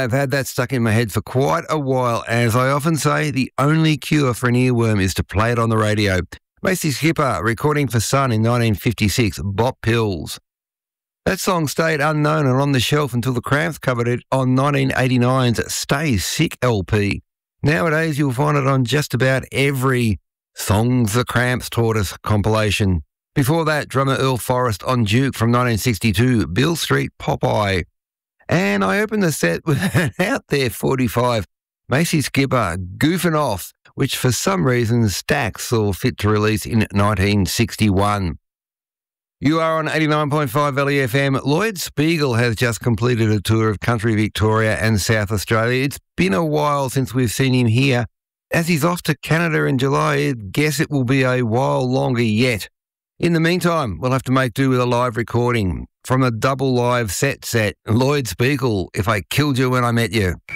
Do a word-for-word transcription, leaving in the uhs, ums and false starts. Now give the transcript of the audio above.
I've had that stuck in my head for quite a while. As I often say, the only cure for an earworm is to play it on the radio. Macy Skipper, recording for Sun in nineteen fifty-six, Bop Pills. That song stayed unknown and on the shelf until the Cramps covered it on nineteen eighty-nine's Stay Sick L P. Nowadays, you'll find it on just about every Songs the Cramps Taught Us compilation. Before that, drummer Earl Forrest on Duke from nineteen sixty-two, Bill Street Popeye. And I opened the set with an out there forty-five, Macy Skipper, Goofing Off, which for some reason Stax saw fit to release in nineteen sixty-one. You are on eighty-nine point five L E F M. Lloyd Spiegel has just completed a tour of country Victoria and South Australia. It's been a while since we've seen him here. As he's off to Canada in July, I guess it will be a while longer yet. In the meantime, we'll have to make do with a live recording from a double live set set. Lloyd Spiegel, If I Killed You When I Met You.